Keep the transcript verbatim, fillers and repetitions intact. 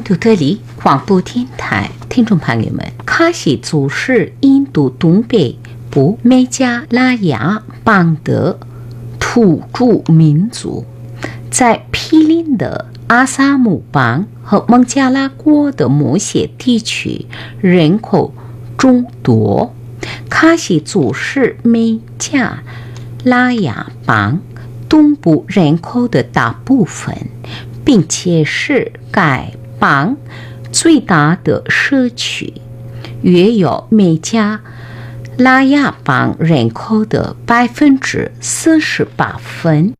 杜德里广播电台听众朋友们，喀什族是印度东北部美加拉雅邦的土著民族，在毗邻的阿萨姆邦和孟加拉国的某些地区人口众多。喀什族是美加拉雅邦东部人口的大部分，并且是该邦最大的社区，约有美加拉雅邦人口的百分之四十八分。